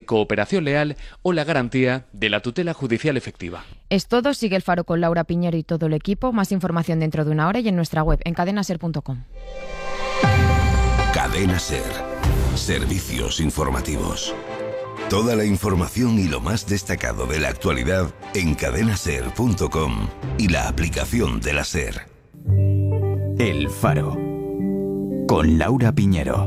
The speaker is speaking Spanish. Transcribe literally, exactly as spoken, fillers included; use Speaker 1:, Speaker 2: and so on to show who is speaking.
Speaker 1: cooperación leal o la garantía de la tutela judicial efectiva.
Speaker 2: Es todo. Sigue El Faro con Laura Piñero y todo el equipo. Más información dentro de una hora y en nuestra web en cadena ser punto com.
Speaker 3: Cadena Ser. Servicios informativos. Toda la información y lo más destacado de la actualidad en cadena ser punto com y la aplicación de la SER.
Speaker 4: El Faro con Laura Piñero.